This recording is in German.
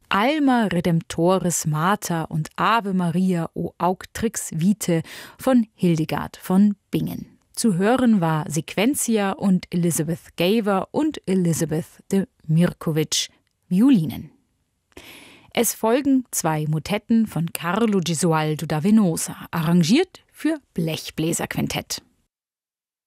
Alma Redemptoris Mater und Ave Maria o Auctrix Vitae von Hildegard von Bingen. Zu hören war Sequentia und Elizabeth Gaver und Elizabeth de Mirkovic, Violinen. Es folgen 2 Motetten von Carlo Gesualdo da Venosa, arrangiert für Blechbläserquintett.